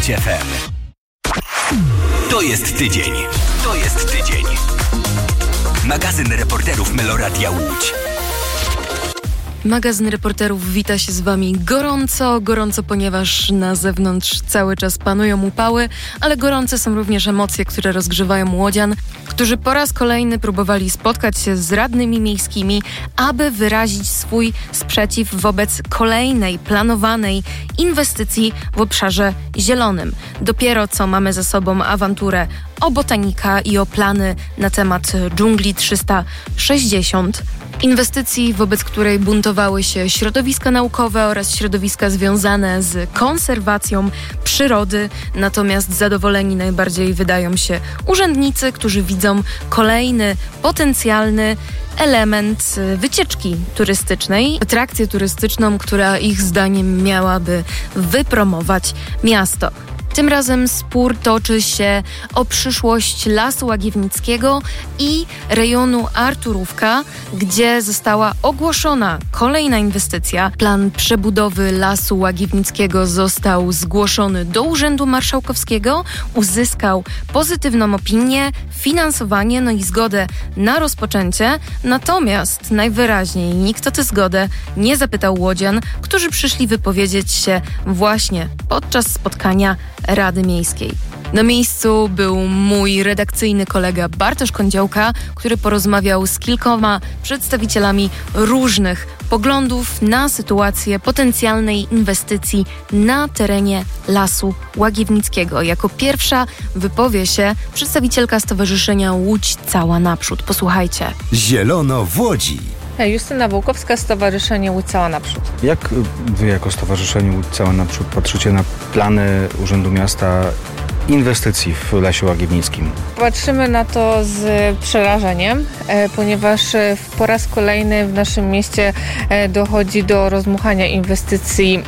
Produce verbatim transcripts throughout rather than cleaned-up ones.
F M. To jest tydzień. To jest tydzień. Magazyn reporterów Meloradia Łódź. Magazyn reporterów wita się z wami gorąco, gorąco, ponieważ na zewnątrz cały czas panują upały, ale gorące są również emocje, które rozgrzewają łodzian, którzy po raz kolejny próbowali spotkać się z radnymi miejskimi, aby wyrazić swój sprzeciw wobec kolejnej planowanej inwestycji w obszarze zielonym. Dopiero co mamy za sobą awanturę o botanika i o plany na temat dżungli trzysta sześćdziesiąt. Inwestycji, wobec której buntowały się środowiska naukowe oraz środowiska związane z konserwacją przyrody. Natomiast zadowoleni najbardziej wydają się urzędnicy, którzy widzą kolejny potencjalny element wycieczki turystycznej, atrakcję turystyczną, która ich zdaniem miałaby wypromować miasto. Tym razem spór toczy się o przyszłość Lasu Łagiewnickiego i rejonu Arturówka, gdzie została ogłoszona kolejna inwestycja. Plan przebudowy Lasu Łagiewnickiego został zgłoszony do Urzędu Marszałkowskiego, uzyskał pozytywną opinię, finansowanie, no i zgodę na rozpoczęcie. Natomiast najwyraźniej nikt o tę zgodę nie zapytał łodzian, którzy przyszli wypowiedzieć się właśnie podczas spotkania Rady Miejskiej. Na miejscu był mój redakcyjny kolega Bartosz Kądziołka, który porozmawiał z kilkoma przedstawicielami różnych poglądów na sytuację potencjalnej inwestycji na terenie Lasu Łagiewnickiego. Jako pierwsza wypowie się przedstawicielka Stowarzyszenia Łódź Cała Naprzód. Posłuchajcie. Zielono w Łodzi. Justyna Wołkowska, Stowarzyszenie Łódź Cała Naprzód. Jak wy jako Stowarzyszenie Łódź Cała Naprzód patrzycie na plany Urzędu Miasta inwestycji w Lesie Łagiewnickim? Patrzymy na to z przerażeniem, ponieważ po raz kolejny w naszym mieście dochodzi do rozdmuchania inwestycji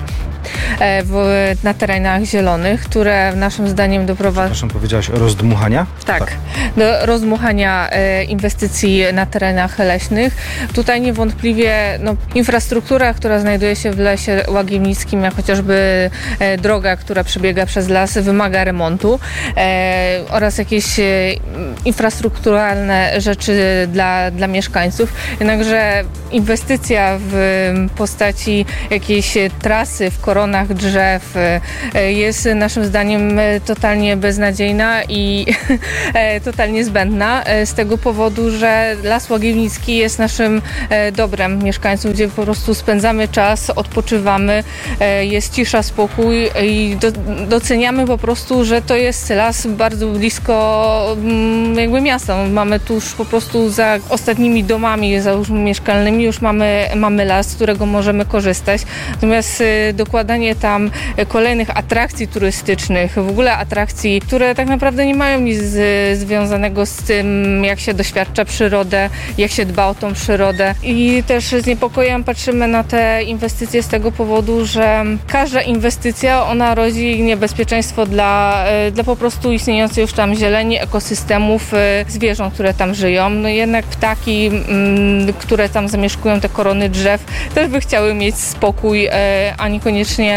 W, na terenach zielonych, które naszym zdaniem doprowadza... Przepraszam, powiedziałaś rozdmuchania? Tak, tak. do rozdmuchania e, inwestycji na terenach leśnych. Tutaj niewątpliwie no, infrastruktura, która znajduje się w Lesie Łagiewnickim, jak chociażby e, droga, która przebiega przez las, wymaga remontu e, oraz jakieś e, infrastrukturalne rzeczy dla, dla mieszkańców. Jednakże inwestycja w postaci jakiejś trasy w koronach drzew jest naszym zdaniem totalnie beznadziejna i totalnie zbędna z tego powodu, że Las Łagiewnicki jest naszym dobrem mieszkańców, gdzie po prostu spędzamy czas, odpoczywamy, jest cisza, spokój i do, doceniamy po prostu, że to jest las bardzo blisko jakby miasta. Mamy tuż po prostu za ostatnimi domami załóżmy mieszkalnymi już mamy, mamy las, z którego możemy korzystać. Natomiast dokładanie tam kolejnych atrakcji turystycznych, w ogóle atrakcji, które tak naprawdę nie mają nic z, związanego z tym, jak się doświadcza przyrodę, jak się dba o tą przyrodę. I też z niepokojem patrzymy na te inwestycje z tego powodu, że każda inwestycja, ona rodzi niebezpieczeństwo dla, dla po prostu istniejącej już tam zieleni, ekosystemów, zwierząt, które tam żyją. No jednak ptaki, które tam zamieszkują te korony drzew, też by chciały mieć spokój, a niekoniecznie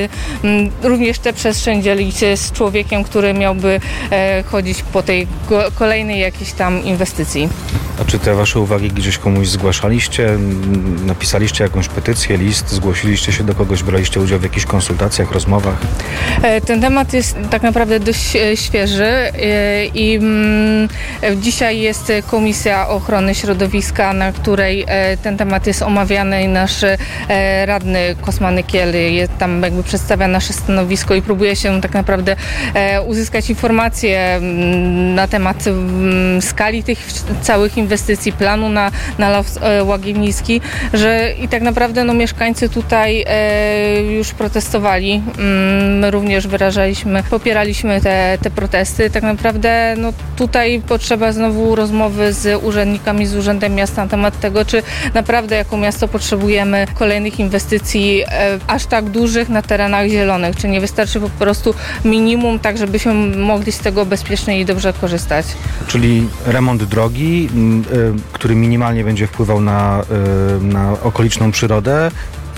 również tę przestrzeń dzielić z człowiekiem, który miałby chodzić po tej kolejnej jakiejś tam inwestycji. A czy te wasze uwagi gdzieś komuś zgłaszaliście? Napisaliście jakąś petycję, list, zgłosiliście się do kogoś, braliście udział w jakichś konsultacjach, rozmowach? Ten temat jest tak naprawdę dość świeży i dzisiaj jest Komisja Ochrony Środowiska, na której ten temat jest omawiany i nasz radny Kosma Nykiel tam jakby przedstawia nasze stanowisko i próbuje się tak naprawdę uzyskać informacje na temat skali tych całych inwestycji, planu na, na Las Łagiewnicki, że i tak naprawdę no, mieszkańcy tutaj e, już protestowali. My również wyrażaliśmy, popieraliśmy te, te protesty. Tak naprawdę no, tutaj potrzeba znowu rozmowy z urzędnikami, z Urzędem Miasta na temat tego, czy naprawdę jako miasto potrzebujemy kolejnych inwestycji e, aż tak dużych na terenach zielonych, czy nie wystarczy po prostu minimum, tak żebyśmy mogli z tego bezpiecznie i dobrze korzystać. Czyli remont drogi, y, który minimalnie będzie wpływał na, y, na okoliczną przyrodę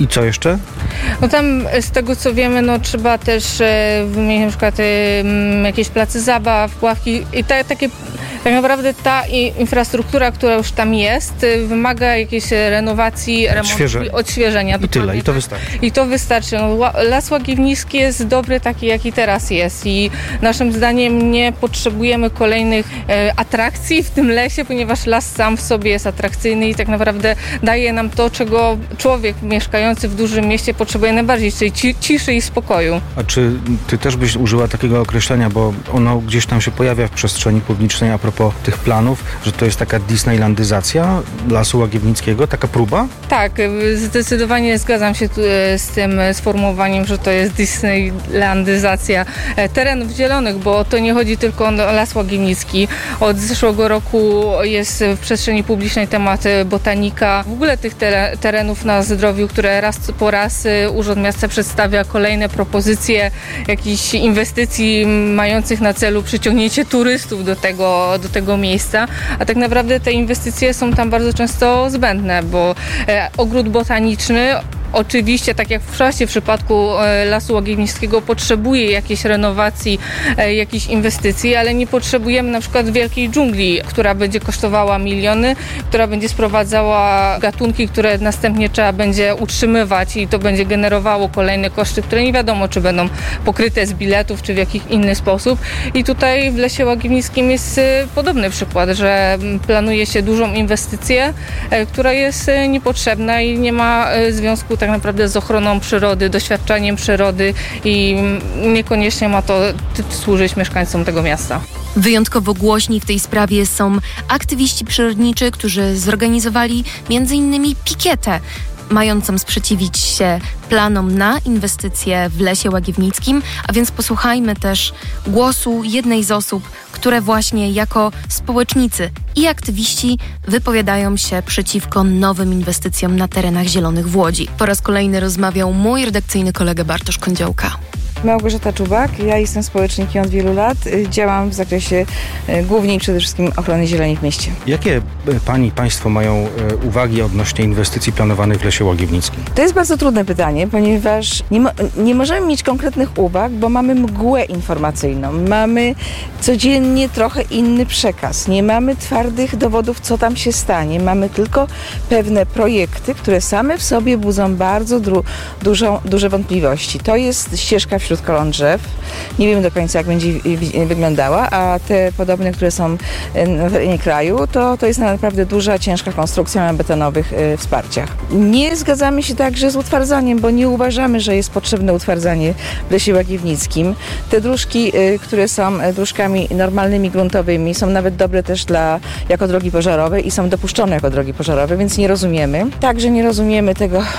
I co jeszcze? No tam z tego co wiemy, no trzeba też e, wymienić na przykład e, jakieś place zabaw, ławki i ta, takie tak naprawdę ta infrastruktura, która już tam jest, wymaga jakiejś renowacji, remontu, Odświeże. odświeżenia. I tyle, i to wystarczy. I to wystarczy. No, Las Łagiewnicki jest dobry taki, jaki teraz jest i naszym zdaniem nie potrzebujemy kolejnych e, atrakcji w tym lesie, ponieważ las sam w sobie jest atrakcyjny i tak naprawdę daje nam to, czego człowiek mieszkający w dużym mieście potrzebuje najbardziej, czyli ci, ciszy i spokoju. A czy ty też byś użyła takiego określenia, bo ono gdzieś tam się pojawia w przestrzeni publicznej a propos tych planów, że to jest taka disneylandyzacja Lasu Łagiewnickiego, taka próba? Tak, zdecydowanie zgadzam się tu z tym sformułowaniem, że to jest disneylandyzacja terenów zielonych, bo to nie chodzi tylko o Las Łagiewnicki. Od zeszłego roku jest w przestrzeni publicznej temat botanika, w ogóle tych terenów na zdrowiu, które raz po raz Urząd Miasta przedstawia kolejne propozycje jakichś inwestycji mających na celu przyciągnięcie turystów do tego, do tego miejsca, a tak naprawdę te inwestycje są tam bardzo często zbędne, bo e, ogród botaniczny oczywiście, tak jak w w przypadku Lasu Łagiewnickiego, potrzebuje jakiejś renowacji, jakichś inwestycji, ale nie potrzebujemy na przykład wielkiej dżungli, która będzie kosztowała miliony, która będzie sprowadzała gatunki, które następnie trzeba będzie utrzymywać i to będzie generowało kolejne koszty, które nie wiadomo, czy będą pokryte z biletów, czy w jakiś inny sposób. I tutaj w Lesie Łagiewnickim jest podobny przykład, że planuje się dużą inwestycję, która jest niepotrzebna i nie ma związku tak naprawdę z ochroną przyrody, doświadczaniem przyrody i niekoniecznie ma to służyć mieszkańcom tego miasta. Wyjątkowo głośni w tej sprawie są aktywiści przyrodniczy, którzy zorganizowali między innymi pikietę mającą sprzeciwić się planom na inwestycje w Lesie Łagiewnickim, a więc posłuchajmy też głosu jednej z osób, które właśnie jako społecznicy i aktywiści wypowiadają się przeciwko nowym inwestycjom na terenach zielonych w Łodzi. Po raz kolejny rozmawiał mój redakcyjny kolega Bartosz Kądziołka. Małgorzata Czubak, ja jestem społecznikiem od wielu lat, działam w zakresie głównie i przede wszystkim ochrony zieleni w mieście. Jakie pani, państwo mają uwagi odnośnie inwestycji planowanych w Lesie Łagiewnickim? To jest bardzo trudne pytanie, ponieważ nie, mo- nie możemy mieć konkretnych uwag, bo mamy mgłę informacyjną, mamy codziennie trochę inny przekaz, nie mamy twardych dowodów, co tam się stanie, mamy tylko pewne projekty, które same w sobie budzą bardzo dru- dużą, duże wątpliwości. To jest ścieżka wśród koron drzew. Nie wiemy do końca, jak będzie wyglądała, a te podobne, które są w terenie kraju, to, to jest naprawdę duża, ciężka konstrukcja na betonowych y, wsparciach. Nie zgadzamy się także z utwardzaniem, bo nie uważamy, że jest potrzebne utwardzanie w Lesie Łagiewnickim. Te dróżki, y, które są dróżkami normalnymi, gruntowymi, są nawet dobre też dla, jako drogi pożarowe i są dopuszczone jako drogi pożarowe, więc nie rozumiemy. Także nie rozumiemy tego, y,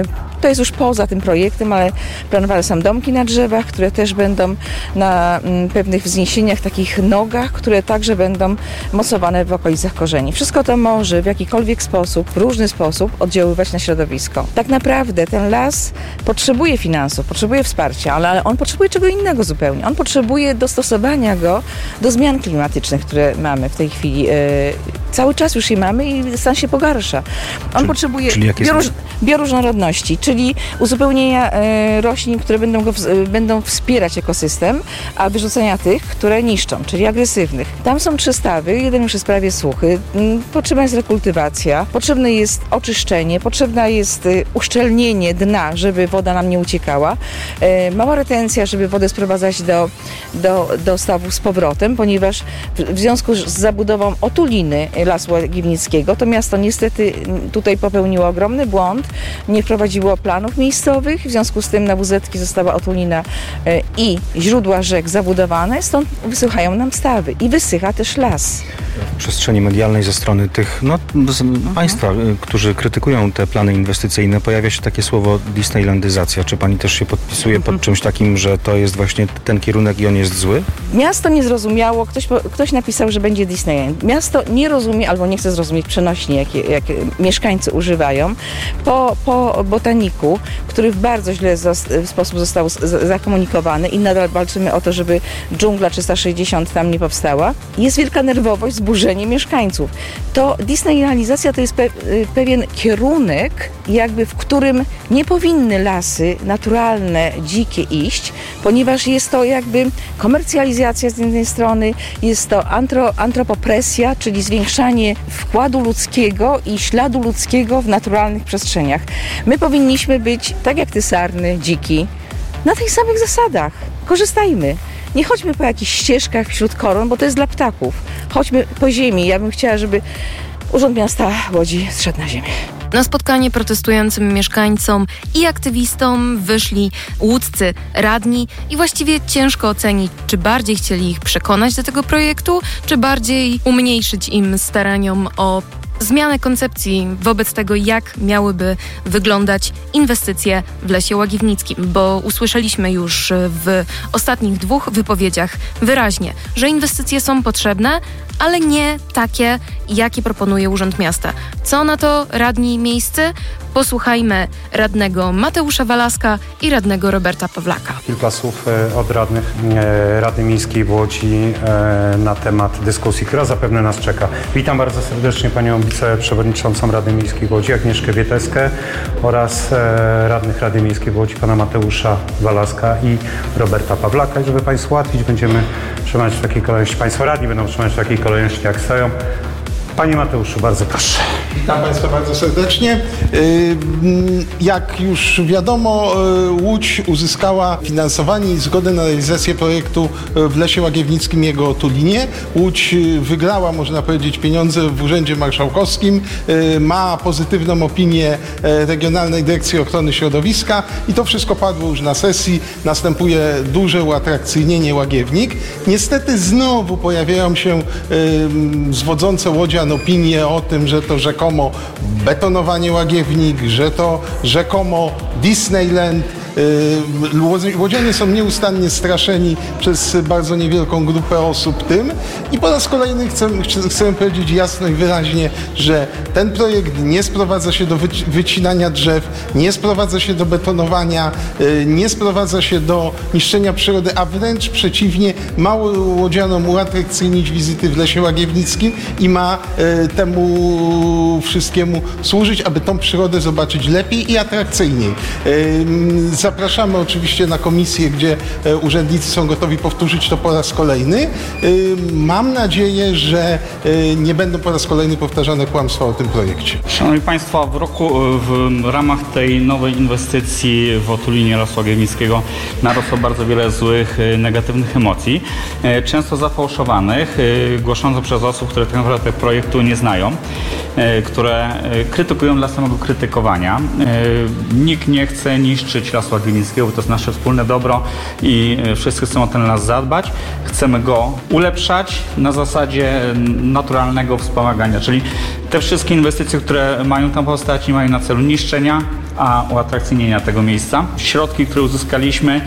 to jest już poza tym projektem, ale planowane są domki na drzewach, które też będą na m, pewnych wzniesieniach, takich nogach, które także będą mocowane w okolicach korzeni. Wszystko to może w jakikolwiek sposób, w różny sposób oddziaływać na środowisko. Tak naprawdę ten las potrzebuje finansów, potrzebuje wsparcia, ale, ale on potrzebuje czego innego zupełnie. On potrzebuje dostosowania go do zmian klimatycznych, które mamy w tej chwili. E, cały czas już je mamy i stan się pogarsza. On czyli, potrzebuje czyli bioróż, bioróżnorodności, czyli uzupełnienia e, roślin, które będą go w, będą wspierać ekosystem, a wyrzucenia tych, które niszczą, czyli agresywnych. Tam są trzy stawy, jeden już jest prawie suchy, potrzebna jest rekultywacja, potrzebne jest oczyszczenie, potrzebne jest uszczelnienie dna, żeby woda nam nie uciekała, mała retencja, żeby wodę sprowadzać do, do, do stawów z powrotem, ponieważ w, w związku z zabudową otuliny Lasu Łagiewnickiego to miasto niestety tutaj popełniło ogromny błąd, nie wprowadziło planów miejscowych, w związku z tym na W Z-ki została otulina i źródła rzek zabudowane, stąd wysychają nam stawy i wysycha też las. W przestrzeni medialnej ze strony tych no, z mhm. państwa, którzy krytykują te plany inwestycyjne, pojawia się takie słowo disneylandyzacja. Czy pani też się podpisuje mhm. pod czymś takim, że to jest właśnie ten kierunek i on jest zły? Miasto nie zrozumiało, ktoś, ktoś napisał, że będzie Disneyland. Miasto nie rozumie albo nie chce zrozumieć przenośnie, jakie jak mieszkańcy używają. Po, po botaniku, który w bardzo źle zos- w sposób został z- zakomunikowany i nadal walczymy o to, żeby dżungla trzysta sześćdziesiąt tam nie powstała. Jest wielka nerwowość, oburzenie mieszkańców. To disneylandizacja to jest pe- pewien kierunek, jakby w którym nie powinny lasy naturalne, dzikie iść, ponieważ jest to jakby komercjalizacja z jednej strony, jest to antro, antropopresja, czyli zwiększanie wkładu ludzkiego i śladu ludzkiego w naturalnych przestrzeniach. My powinniśmy być, tak jak te sarny, dziki, na tych samych zasadach. Korzystajmy. Nie chodźmy po jakichś ścieżkach wśród koron, bo to jest dla ptaków. Chodźmy po ziemi. Ja bym chciała, żeby Urząd Miasta Łodzi zszedł na ziemię. Na spotkanie protestującym mieszkańcom i aktywistom wyszli łódzcy radni i właściwie ciężko ocenić, czy bardziej chcieli ich przekonać do tego projektu, czy bardziej umniejszyć im staraniom o zmianę koncepcji wobec tego, jak miałyby wyglądać inwestycje w Lesie Łagiewnickim, bo usłyszeliśmy już w ostatnich dwóch wypowiedziach wyraźnie, że inwestycje są potrzebne, ale nie takie, jakie proponuje Urząd Miasta. Co na to radni miejscy? Posłuchajmy radnego Mateusza Walaska i radnego Roberta Pawlaka. Kilka słów od radnych Rady Miejskiej w Łodzi na temat dyskusji, która zapewne nas czeka. Witam bardzo serdecznie panią wiceprzewodniczącą Rady Miejskiej w Łodzi, Agnieszkę Wieteskę, oraz radnych Rady Miejskiej w Łodzi, pana Mateusza Walaska i Roberta Pawlaka. I żeby państwu ułatwić, będziemy trzymać w takiej kolejności, państwo radni będą trzymać w takiej kolejności, jak stoją. Panie Mateuszu, bardzo proszę. Witam Państwa bardzo serdecznie. Jak już wiadomo, Łódź uzyskała finansowanie i zgodę na realizację projektu w Lesie Łagiewnickim, jego otulinie. Łódź wygrała, można powiedzieć, pieniądze w Urzędzie Marszałkowskim, ma pozytywną opinię Regionalnej Dyrekcji Ochrony Środowiska i to wszystko padło już na sesji. Następuje duże uatrakcyjnienie Łagiewnik. Niestety znowu pojawiają się zwodzące łodzian opinie o tym, że to rzekomo betonowanie Łagiewnik, że to rzekomo Disneyland. Łodzianie są nieustannie straszeni przez bardzo niewielką grupę osób tym i po raz kolejny chcę, chcę powiedzieć jasno i wyraźnie, że ten projekt nie sprowadza się do wycinania drzew, nie sprowadza się do betonowania, nie sprowadza się do niszczenia przyrody, a wręcz przeciwnie, ma łodzianom uatrakcyjnić wizyty w Lesie Łagiewnickim i ma temu wszystkiemu służyć, aby tą przyrodę zobaczyć lepiej i atrakcyjniej. Zapraszamy oczywiście na komisję, gdzie urzędnicy są gotowi powtórzyć to po raz kolejny. Mam nadzieję, że nie będą po raz kolejny powtarzane kłamstwa o tym projekcie. Szanowni Państwo, w roku w ramach tej nowej inwestycji w otulinie Lasu Łagiewnickiego narosło bardzo wiele złych, negatywnych emocji, często zafałszowanych, głoszonych przez osób, które tak naprawdę projektu nie znają, które krytykują dla samego krytykowania. Nikt nie chce niszczyć Lasu Łagiewnickiego, bo to jest nasze wspólne dobro i wszyscy chcą o ten las zadbać. Chcemy go ulepszać na zasadzie naturalnego wspomagania, czyli te wszystkie inwestycje, które mają tam powstać, nie mają na celu niszczenia, a uatrakcyjnienia tego miejsca. Środki, które uzyskaliśmy,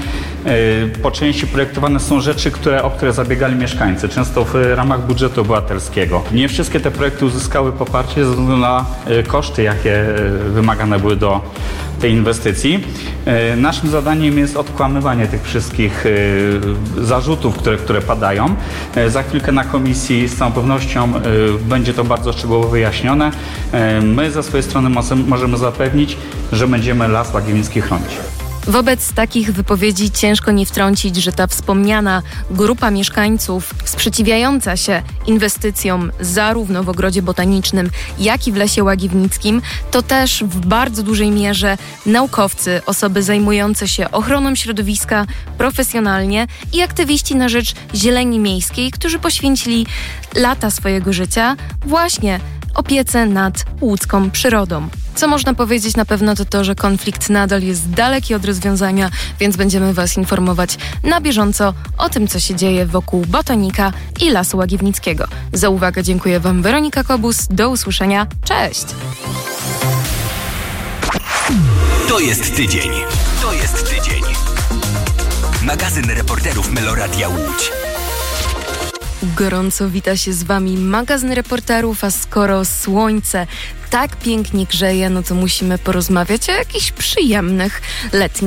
po części projektowane są rzeczy, które, o które zabiegali mieszkańcy, często w ramach budżetu obywatelskiego. Nie wszystkie te projekty uzyskały poparcie ze względu na koszty, jakie wymagane były do tej inwestycji. Naszym zadaniem jest odkłamywanie tych wszystkich zarzutów, które, które padają. Za chwilkę na komisji z całą pewnością będzie to bardzo szczegółowo wyjaśnione. My ze swojej strony możemy zapewnić, że będziemy Las Łagiewnicki chronić. Wobec takich wypowiedzi ciężko nie wtrącić, że ta wspomniana grupa mieszkańców sprzeciwiająca się inwestycjom zarówno w Ogrodzie Botanicznym, jak i w Lesie Łagiewnickim, to też w bardzo dużej mierze naukowcy, osoby zajmujące się ochroną środowiska profesjonalnie i aktywiści na rzecz zieleni miejskiej, którzy poświęcili lata swojego życia właśnie opiece nad łódzką przyrodą. Co można powiedzieć na pewno to to, że konflikt nadal jest daleki od rozwiązania, więc będziemy Was informować na bieżąco o tym, co się dzieje wokół Botanika i Lasu Łagiewnickiego. Za uwagę dziękuję Wam Weronika Kobus. Do usłyszenia. Cześć! To jest tydzień. To jest tydzień. Magazyn reporterów Meloradia Łódź. Gorąco wita się z Wami magazyn reporterów, a skoro słońce tak pięknie grzeje, no to musimy porozmawiać o jakichś przyjemnych, letnich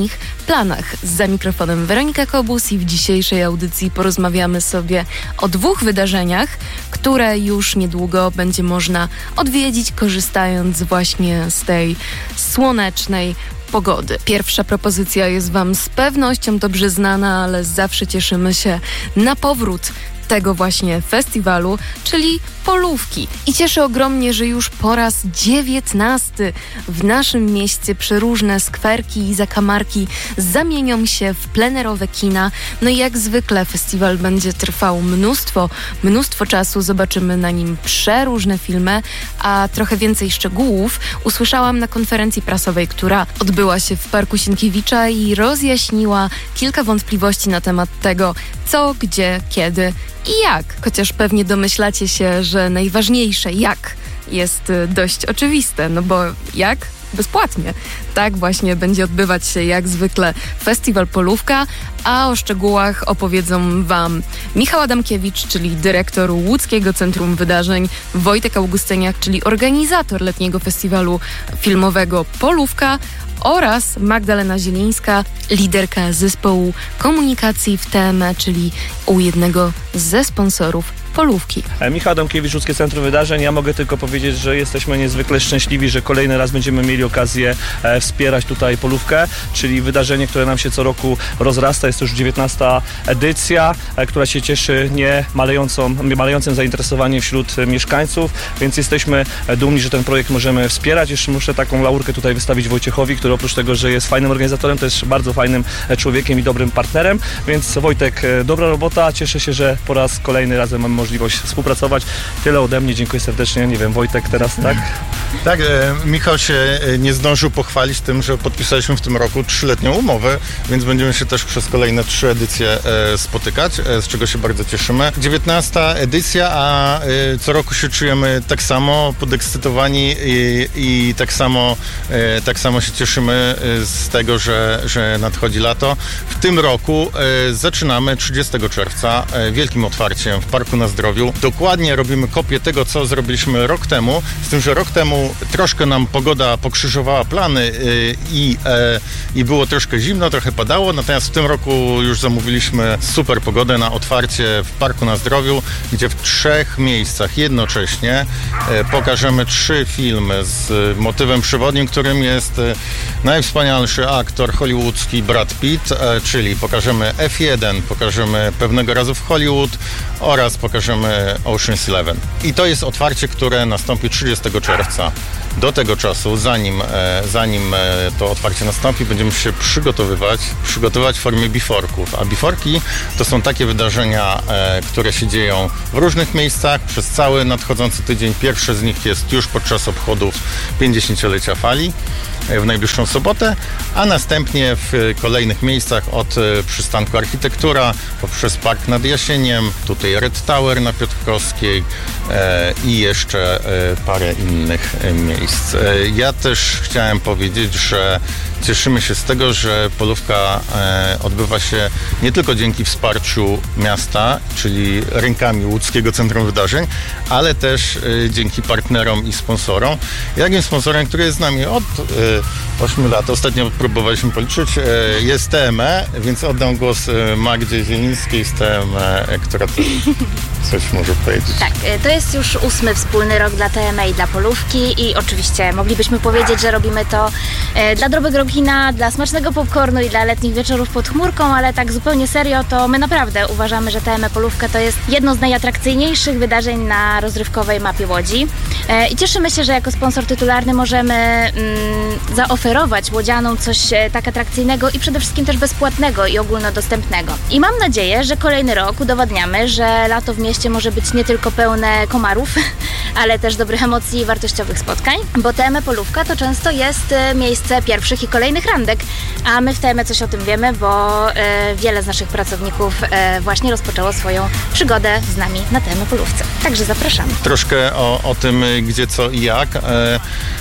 planach. Za mikrofonem Weronika Kobus i w dzisiejszej audycji porozmawiamy sobie o dwóch wydarzeniach, które już niedługo będzie można odwiedzić, korzystając właśnie z tej słonecznej pogody. Pierwsza propozycja jest Wam z pewnością dobrze znana, ale zawsze cieszymy się na powrót tego właśnie festiwalu, czyli Polówki. I cieszy ogromnie, że już po raz dziewiętnasty w naszym mieście przeróżne skwerki i zakamarki zamienią się w plenerowe kina. No i jak zwykle festiwal będzie trwał mnóstwo, mnóstwo czasu. Zobaczymy na nim przeróżne filmy, a trochę więcej szczegółów usłyszałam na konferencji prasowej, która odbyła się w Parku Sienkiewicza i rozjaśniła kilka wątpliwości na temat tego, co, gdzie, kiedy i jak. Chociaż pewnie domyślacie się, że najważniejsze jak jest dość oczywiste, no bo jak? Bezpłatnie. Tak właśnie będzie odbywać się jak zwykle festiwal Polówka, a o szczegółach opowiedzą Wam Michał Adamkiewicz, czyli dyrektor Łódzkiego Centrum Wydarzeń, Wojtek Augustyniak, czyli organizator letniego festiwalu filmowego Polówka, oraz Magdalena Zielińska, liderka zespołu komunikacji w T M E, czyli u jednego ze sponsorów Polówki. Michał Adamkiewicz, Łódzkie Centrum Wydarzeń. Ja mogę tylko powiedzieć, że jesteśmy niezwykle szczęśliwi, że kolejny raz będziemy mieli okazję e, wspierać tutaj Polówkę, czyli wydarzenie, które nam się co roku rozrasta. Jest to już dziewiętnasta edycja, e, która się cieszy nie malejącą, malejącym zainteresowaniem wśród e, mieszkańców, więc jesteśmy e, dumni, że ten projekt możemy wspierać. Jeszcze muszę taką laurkę tutaj wystawić Wojciechowi, który oprócz tego, że jest fajnym organizatorem, to jest bardzo fajnym e, człowiekiem i dobrym partnerem, więc Wojtek, e, dobra robota. Cieszę się, że po raz kolejny razem mamy możliwość współpracować. Tyle ode mnie, dziękuję serdecznie. Nie wiem, Wojtek teraz, tak? Tak, e, Michał się nie zdążył pochwalić tym, że podpisaliśmy w tym roku trzyletnią umowę, więc będziemy się też przez kolejne trzy edycje e, spotykać, e, z czego się bardzo cieszymy. dziewiętnasta edycja, a e, co roku się czujemy tak samo podekscytowani i, i tak samo e, tak samo się cieszymy z tego, że, że nadchodzi lato. W tym roku e, zaczynamy trzydziestego czerwca e, wielkim otwarciem w Parku na Zdrowiu. Dokładnie robimy kopię tego, co zrobiliśmy rok temu, z tym, że rok temu troszkę nam pogoda pokrzyżowała plany yy, i, e, i było troszkę zimno, trochę padało, natomiast w tym roku już zamówiliśmy super pogodę na otwarcie w Parku na Zdrowiu, gdzie w trzech miejscach jednocześnie e, pokażemy trzy filmy z motywem przewodnim, którym jest e, najwspanialszy aktor hollywoodzki Brad Pitt, e, czyli pokażemy F jeden, pokażemy Pewnego razu w Hollywood oraz pokażemy Ocean's Eleven. I to jest otwarcie, które nastąpi trzydziestego czerwca. Do tego czasu, zanim, e, zanim e, to otwarcie nastąpi, będziemy się przygotowywać, przygotowywać w formie biforków. A biforki to są takie wydarzenia, e, które się dzieją w różnych miejscach przez cały nadchodzący tydzień. Pierwsze z nich jest już podczas obchodów pięćdziesięciolecia Fali w najbliższą sobotę, a następnie w kolejnych miejscach od przystanku Architektura, poprzez Park nad Jasieniem, tutaj Red Tower na Piotrkowskiej e, i jeszcze e, parę innych e, miejsc. E, ja też chciałem powiedzieć, że cieszymy się z tego, że Polówka e, odbywa się nie tylko dzięki wsparciu miasta, czyli rękami Łódzkiego Centrum Wydarzeń, ale też e, dzięki partnerom i sponsorom. Jakim sponsorem, który jest z nami od e, ośmiu lat, ostatnio próbowaliśmy policzyć, e, jest T M E, więc oddam głos Magdzie Zielińskiej z T M E, która też coś może powiedzieć. Tak, to jest już ósmy wspólny rok dla T M E i dla Polówki i oczywiście moglibyśmy powiedzieć, że robimy to e, dla dobrego kina, dla smacznego popcornu i dla letnich wieczorów pod chmurką, ale tak zupełnie serio, to my naprawdę uważamy, że T M E Polówka to jest jedno z najatrakcyjniejszych wydarzeń na rozrywkowej mapie Łodzi e, i cieszymy się, że jako sponsor tytularny możemy mm, zaoferować łodzianom coś e, tak atrakcyjnego i przede wszystkim też bezpłatnego i ogólnodostępnego. I mam nadzieję, że kolejny rok udowadniamy, że lato w mieście może być nie tylko pełne komarów, ale też dobrych emocji i wartościowych spotkań, bo T M E Polówka to często jest miejsce pierwszych i kolejnych randek, a my w T M E coś o tym wiemy, bo e, wiele z naszych pracowników e, właśnie rozpoczęło swoją przygodę z nami na T M E Polówce. Także zapraszamy. Troszkę o, o tym, gdzie, co i jak. E,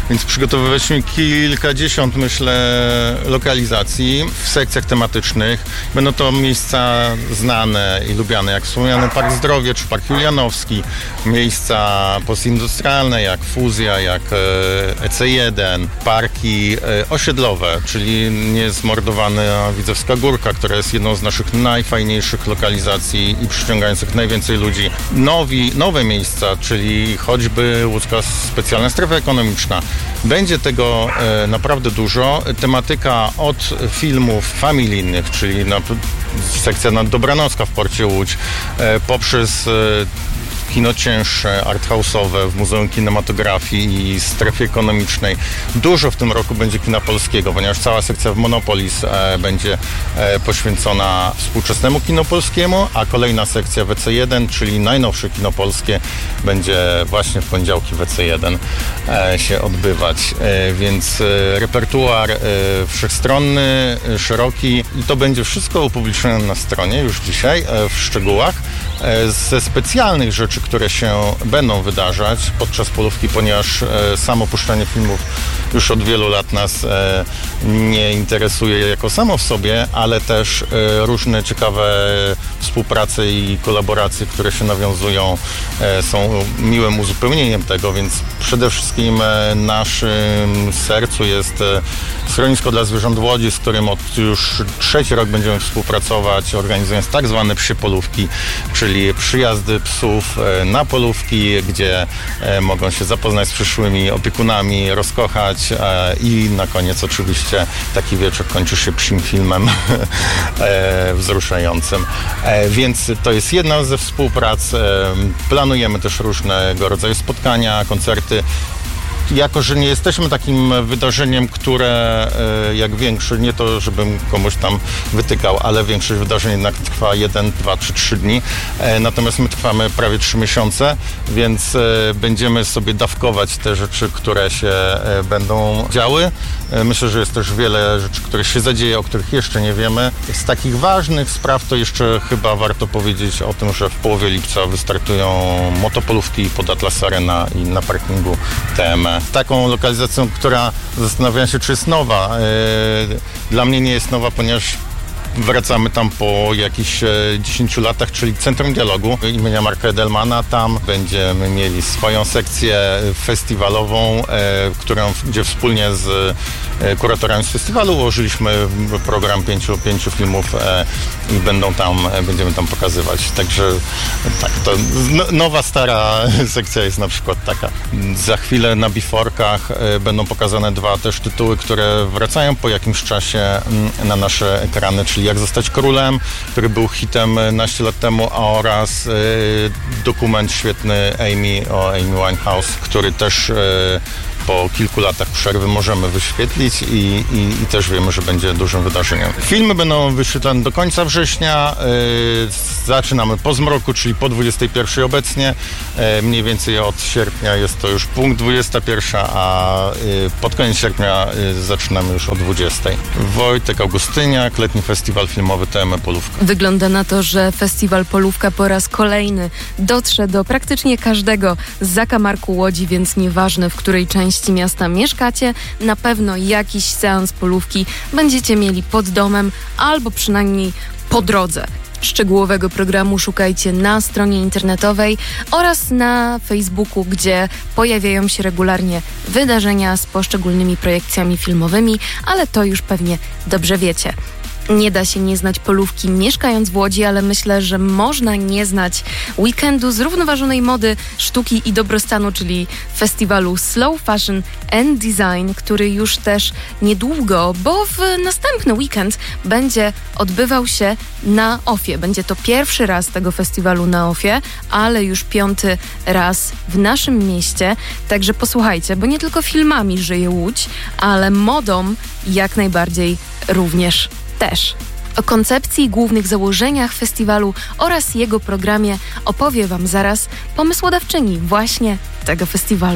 więc przygotowywaliśmy kilkadziesiąt, myślę, lokalizacji w sekcjach tematycznych. Będą to miejsca znane i lubiane, jak wspomniany Park Zdrowie czy Park Julianowski, miejsca postindustrialne jak Fuzja, jak E C jeden, parki osiedlowe, czyli niezmordowana Widzewska Górka, która jest jedną z naszych najfajniejszych lokalizacji i przyciągających najwięcej ludzi. Nowi, nowe miejsca, czyli choćby łódzka specjalna strefa ekonomiczna. Będzie tego e, naprawdę dużo. Tematyka od filmów familijnych, czyli na, sekcja nad Dobranocka w Porcie Łódź, e, poprzez e, kino cięższe, arthouse'owe w Muzeum Kinematografii i strefie ekonomicznej. Dużo w tym roku będzie kina polskiego, ponieważ cała sekcja w Monopolis e, będzie e, poświęcona współczesnemu kino polskiemu, a kolejna sekcja w E C jeden, czyli najnowsze kino polskie, będzie właśnie w poniedziałki w E C jeden e, się odbywać. E, więc e, repertuar e, wszechstronny, e, szeroki i to będzie wszystko upublicznione na stronie już dzisiaj e, w szczegółach. E, ze specjalnych rzeczy, które się będą wydarzać podczas polówki, ponieważ e, samo puszczanie filmów już od wielu lat nas e, nie interesuje jako samo w sobie, ale też e, różne ciekawe współprace i kolaboracje, które się nawiązują, e, są miłym uzupełnieniem tego, więc przede wszystkim e, naszym sercu jest e, Schronisko dla Zwierząt w Łodzi, z którym od już trzeci rok będziemy współpracować, organizując tak zwane psie polówki, czyli przyjazdy psów e, na polówki, gdzie e, mogą się zapoznać z przyszłymi opiekunami, rozkochać e, i na koniec oczywiście taki wieczór kończy się psim filmem e, wzruszającym. E, więc to jest jedna ze współprac. E, planujemy też różnego rodzaju spotkania, koncerty. Jako że nie jesteśmy takim wydarzeniem, które jak większość, nie to żebym komuś tam wytykał, ale większość wydarzeń jednak trwa jeden, dwa czy trzy dni. Natomiast my trwamy prawie trzy miesiące, więc będziemy sobie dawkować te rzeczy, które się będą działy. Myślę, że jest też wiele rzeczy, które się zadzieje, o których jeszcze nie wiemy. Z takich ważnych spraw to jeszcze chyba warto powiedzieć o tym, że w połowie lipca wystartują motopolówki pod Atlas Arena i na parkingu T M E. Taką lokalizacją, która zastanawiam się, czy jest nowa. Dla mnie nie jest nowa, ponieważ wracamy tam po jakichś dziesięciu latach, czyli Centrum Dialogu imienia Marka Edelmana. Tam będziemy mieli swoją sekcję festiwalową, którą, gdzie wspólnie z kuratorami z festiwalu ułożyliśmy program pięciu, pięciu filmów i będą tam, będziemy tam pokazywać. Także tak, to nowa, stara sekcja jest na przykład taka. Za chwilę na Biforkach będą pokazane dwa też tytuły, które wracają po jakimś czasie na nasze ekrany, czyli Jak zostać królem, który był hitem naście lat temu, oraz y, dokument świetny Amy o Amy Winehouse, który też y, po kilku latach przerwy możemy wyświetlić i, i, i też wiemy, że będzie dużym wydarzeniem. Filmy będą wyświetlane do końca września. Yy, zaczynamy po zmroku, czyli po dwudziestej pierwszej obecnie. Yy, mniej więcej od sierpnia jest to już punkt dwudziesta pierwsza, a yy, pod koniec sierpnia yy, zaczynamy już o dwudziestej. Wojtek Augustyniak, letni festiwal filmowy T M E Polówka. Wygląda na to, że festiwal Polówka po raz kolejny dotrze do praktycznie każdego z zakamarku Łodzi, więc nieważne, w której części miasta mieszkacie, na pewno jakiś seans polówki będziecie mieli pod domem albo przynajmniej po drodze. Szczegółowego programu szukajcie na stronie internetowej oraz na Facebooku, gdzie pojawiają się regularnie wydarzenia z poszczególnymi projekcjami filmowymi, ale to już pewnie dobrze wiecie. Nie da się nie znać polówki mieszkając w Łodzi, ale myślę, że można nie znać weekendu zrównoważonej mody, sztuki i dobrostanu, czyli festiwalu Slow Fashion and Design, który już też niedługo, bo w następny weekend będzie odbywał się na Ofie. Będzie to pierwszy raz tego festiwalu na Ofie, ale już piąty raz w naszym mieście. Także posłuchajcie, bo nie tylko filmami żyje Łódź, ale modą jak najbardziej również też. O koncepcji i głównych założeniach festiwalu oraz jego programie opowie Wam zaraz pomysłodawczyni właśnie tego festiwalu.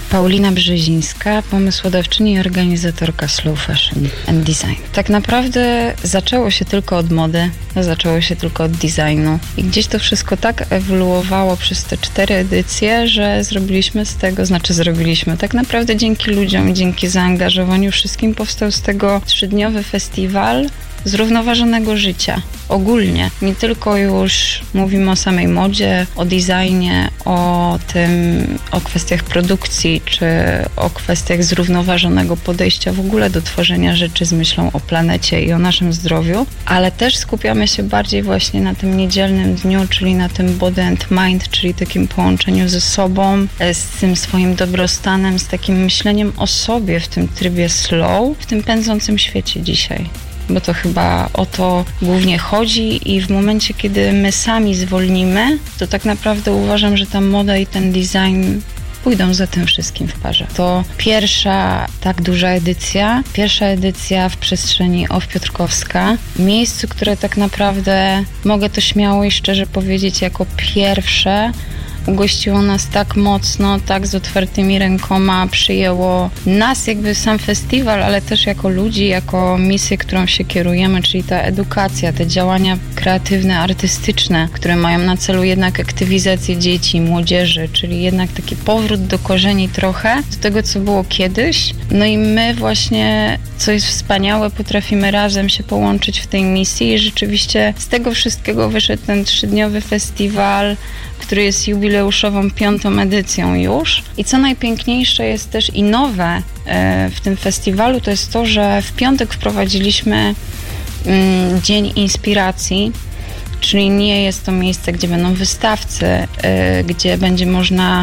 Paulina Brzezińska, pomysłodawczyni i organizatorka Slow Fashion and Design. Tak naprawdę zaczęło się tylko od mody, zaczęło się tylko od designu i gdzieś to wszystko tak ewoluowało przez te cztery edycje, że zrobiliśmy z tego, znaczy zrobiliśmy, tak naprawdę dzięki ludziom, dzięki zaangażowaniu wszystkim powstał z tego trzydniowy festiwal zrównoważonego życia. Ogólnie. Nie tylko już mówimy o samej modzie, o designie, o tym, o kwestiach produkcji, czy o kwestiach zrównoważonego podejścia w ogóle do tworzenia rzeczy z myślą o planecie i o naszym zdrowiu, ale też skupiamy się bardziej właśnie na tym niedzielnym dniu, czyli na tym body and mind, czyli takim połączeniu ze sobą, z tym swoim dobrostanem, z takim myśleniem o sobie w tym trybie slow, w tym pędzącym świecie dzisiaj. Bo to chyba o to głównie chodzi i w momencie, kiedy my sami zwolnimy, to tak naprawdę uważam, że ta moda i ten design pójdą za tym wszystkim w parze. To pierwsza tak duża edycja, pierwsza edycja w przestrzeni O F Piotrkowska, miejscu, które tak naprawdę, mogę to śmiało i szczerze powiedzieć, jako pierwsze ugościło nas tak mocno, tak z otwartymi rękoma, przyjęło nas jakby sam festiwal, ale też jako ludzi, jako misję, którą się kierujemy, czyli ta edukacja, te działania kreatywne, artystyczne, które mają na celu jednak aktywizację dzieci, młodzieży, czyli jednak taki powrót do korzeni trochę, do tego, co było kiedyś. No i my właśnie, co jest wspaniałe, potrafimy razem się połączyć w tej misji i rzeczywiście z tego wszystkiego wyszedł ten trzydniowy festiwal, który jest jubileuszową piątą edycją już. I co najpiękniejsze jest też i nowe w tym festiwalu, to jest to, że w piątek wprowadziliśmy Dzień Inspiracji, czyli nie jest to miejsce, gdzie będą wystawcy, gdzie będzie można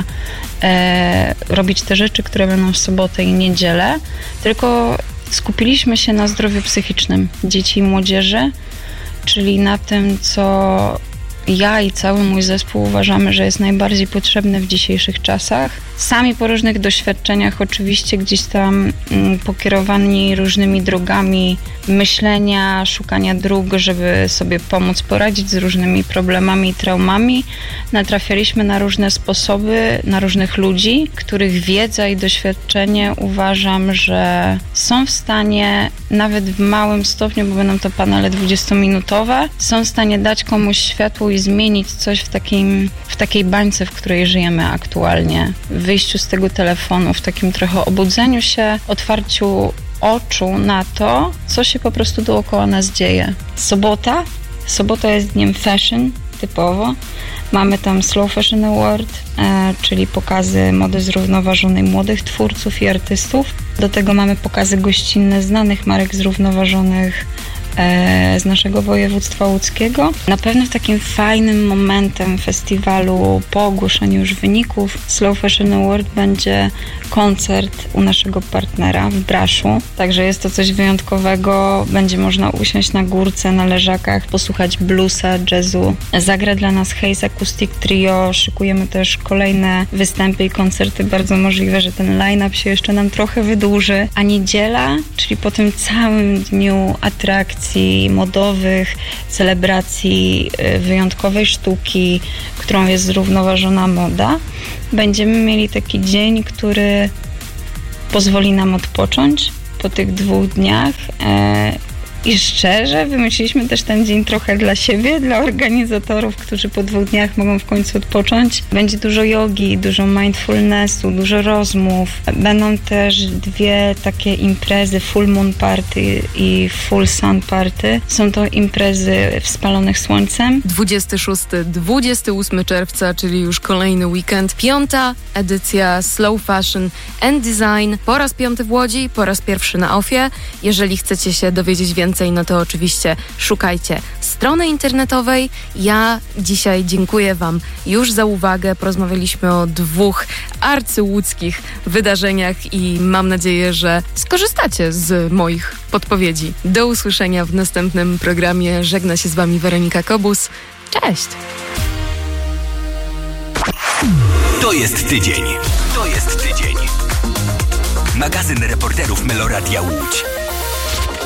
robić te rzeczy, które będą w sobotę i niedzielę, tylko skupiliśmy się na zdrowiu psychicznym dzieci i młodzieży, czyli na tym, co ja i cały mój zespół uważamy, że jest najbardziej potrzebne w dzisiejszych czasach. Sami po różnych doświadczeniach oczywiście gdzieś tam mm, pokierowani różnymi drogami myślenia, szukania dróg, żeby sobie pomóc poradzić z różnymi problemami i traumami, natrafialiśmy na różne sposoby, na różnych ludzi, których wiedza i doświadczenie uważam, że są w stanie nawet w małym stopniu, bo będą to panele dwudziestominutowe, są w stanie dać komuś światło i zmienić coś w, takim, w takiej bańce, w której żyjemy aktualnie. W wyjściu z tego telefonu, w takim trochę obudzeniu się, otwarciu oczu na to, co się po prostu dookoła nas dzieje. Sobota. Sobota jest dniem fashion, typowo. Mamy tam Slow Fashion Award, e, czyli pokazy mody zrównoważonej młodych twórców i artystów. Do tego mamy pokazy gościnne znanych marek zrównoważonych z naszego województwa łódzkiego. Na pewno takim fajnym momentem festiwalu po ogłoszeniu już wyników Slow Fashion Award będzie koncert u naszego partnera w Braszu. Także jest to coś wyjątkowego. Będzie można usiąść na górce, na leżakach, posłuchać bluesa, jazzu. Zagra dla nas Haze Acoustic Trio. Szykujemy też kolejne występy i koncerty. Bardzo możliwe, że ten line-up się jeszcze nam trochę wydłuży. A niedziela, czyli po tym całym dniu atrakcji modowych, celebracji wyjątkowej sztuki, którą jest zrównoważona moda, będziemy mieli taki dzień, który pozwoli nam odpocząć po tych dwóch dniach. I szczerze, wymyśliliśmy też ten dzień trochę dla siebie, dla organizatorów, którzy po dwóch dniach mogą w końcu odpocząć. Będzie dużo jogi, dużo mindfulnessu, dużo rozmów. Będą też dwie takie imprezy, Full Moon Party i Full Sun Party. Są to imprezy w spalonych słońcem. dwudziestego szóstego do dwudziestego ósmego czerwca, czyli już kolejny weekend. Piąta edycja Slow Fashion and Design. Po raz piąty w Łodzi, po raz pierwszy na O F ie. Jeżeli chcecie się dowiedzieć więcej, no to oczywiście szukajcie strony internetowej. Ja dzisiaj dziękuję Wam już za uwagę. Porozmawialiśmy o dwóch arcyłódzkich wydarzeniach i mam nadzieję, że skorzystacie z moich podpowiedzi. Do usłyszenia w następnym programie. Żegna się z Wami Weronika Kobus. Cześć! To jest tydzień. To jest tydzień. Magazyn reporterów Meloradia Łódź.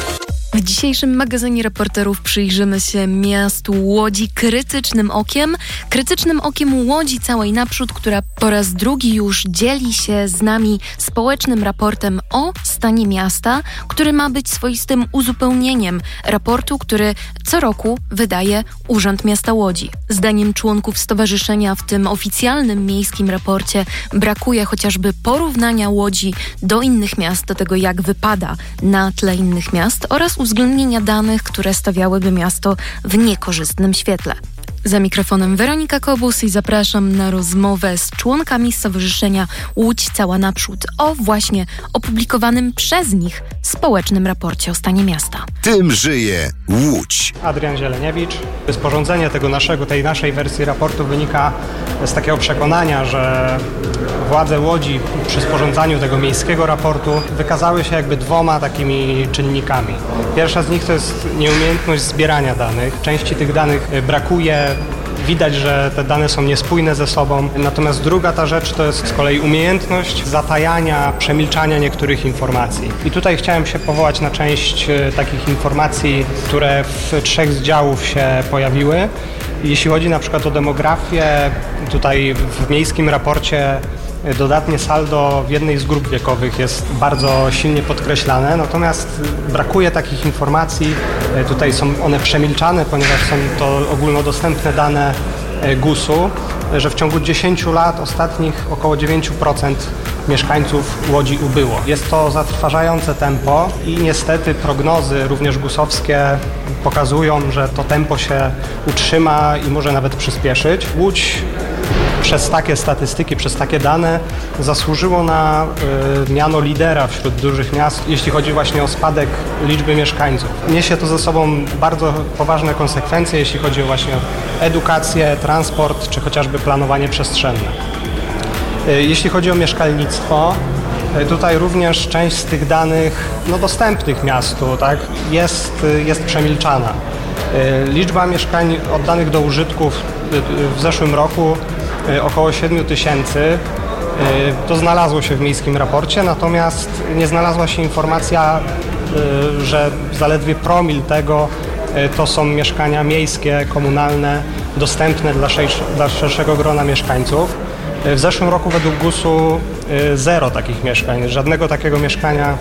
W dzisiejszym magazynie reporterów przyjrzymy się miastu Łodzi krytycznym okiem. Krytycznym okiem Łodzi całej naprzód, która po raz drugi już dzieli się z nami społecznym raportem o stanie miasta, który ma być swoistym uzupełnieniem raportu, który co roku wydaje Urząd Miasta Łodzi. Zdaniem członków stowarzyszenia w tym oficjalnym miejskim raporcie brakuje chociażby porównania Łodzi do innych miast, do tego jak wypada na tle innych miast oraz uwzględnienia danych, które stawiałyby miasto w niekorzystnym świetle. Za mikrofonem Weronika Kobus i zapraszam na rozmowę z członkami Stowarzyszenia Łódź Cała Naprzód o właśnie opublikowanym przez nich społecznym raporcie o stanie miasta. Tym żyje Łódź. Adrian Zieleniewicz. Sporządzenie tego naszego, tej naszej wersji raportu wynika z takiego przekonania, że władze Łodzi przy sporządzaniu tego miejskiego raportu wykazały się jakby dwoma takimi czynnikami. Pierwsza z nich to jest nieumiejętność zbierania danych. Części tych danych brakuje. Widać, że te dane są niespójne ze sobą. Natomiast druga ta rzecz to jest z kolei umiejętność zatajania, przemilczania niektórych informacji. I tutaj chciałem się powołać na część takich informacji, które w trzech z działów się pojawiły. Jeśli chodzi na przykład o demografię, tutaj w miejskim raporcie dodatnie saldo w jednej z grup wiekowych jest bardzo silnie podkreślane, natomiast brakuje takich informacji, tutaj są one przemilczane, ponieważ są to ogólnodostępne dane gusu, że w ciągu dziesięciu lat ostatnich około dziewięć procent mieszkańców Łodzi ubyło. Jest to zatrważające tempo i niestety prognozy również gusowskie pokazują, że to tempo się utrzyma i może nawet przyspieszyć. Łódź przez takie statystyki, przez takie dane zasłużyło na y, miano lidera wśród dużych miast, jeśli chodzi właśnie o spadek liczby mieszkańców. Niesie to ze sobą bardzo poważne konsekwencje, jeśli chodzi o właśnie edukację, transport czy chociażby planowanie przestrzenne. Y, jeśli chodzi o mieszkalnictwo, y, tutaj również część z tych danych no, dostępnych miastu tak, jest, y, jest przemilczana. Y, liczba mieszkań oddanych do użytku w, y, w zeszłym roku około siedmiu tysięcy. To znalazło się w miejskim raporcie, natomiast nie znalazła się informacja, że zaledwie promil tego to są mieszkania miejskie, komunalne, dostępne dla, dla szerszego grona mieszkańców. W zeszłym roku według gusu zero takich mieszkań, żadnego takiego mieszkania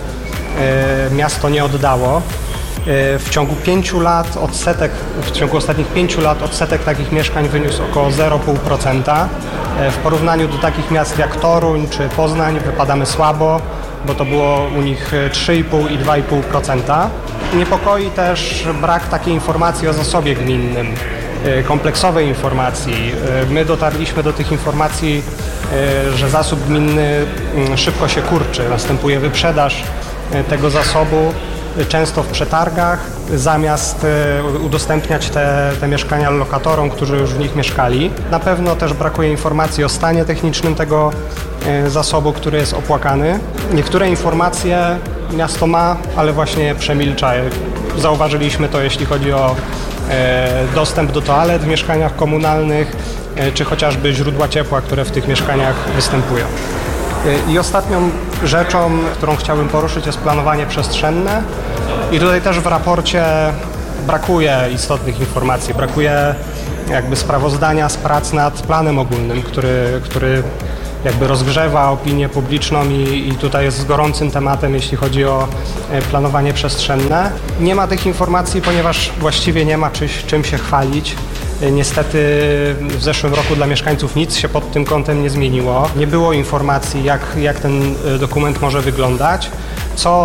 miasto nie oddało. W ciągu pięciu lat odsetek, w ciągu ostatnich pięciu lat odsetek takich mieszkań wyniósł około zero przecinek pięć procent. W porównaniu do takich miast jak Toruń czy Poznań wypadamy słabo, bo to było u nich trzy i pół i dwa i pół procent. Niepokoi też brak takiej informacji o zasobie gminnym, kompleksowej informacji. My dotarliśmy do tych informacji, że zasób gminny szybko się kurczy, następuje wyprzedaż tego zasobu, często w przetargach, zamiast udostępniać te, te mieszkania lokatorom, którzy już w nich mieszkali. Na pewno też brakuje informacji o stanie technicznym tego zasobu, który jest opłakany. Niektóre informacje miasto ma, ale właśnie je przemilcza. Zauważyliśmy to, jeśli chodzi o dostęp do toalet w mieszkaniach komunalnych, czy chociażby źródła ciepła, które w tych mieszkaniach występują. I ostatnią rzeczą, którą chciałbym poruszyć, jest planowanie przestrzenne. I tutaj też w raporcie brakuje istotnych informacji, brakuje jakby sprawozdania z prac nad planem ogólnym, który, który jakby rozgrzewa opinię publiczną i, i tutaj jest gorącym tematem, jeśli chodzi o planowanie przestrzenne. Nie ma tych informacji, ponieważ właściwie nie ma czy, czym się chwalić. Niestety w zeszłym roku dla mieszkańców nic się pod tym kątem nie zmieniło. Nie było informacji, jak, jak ten dokument może wyglądać, co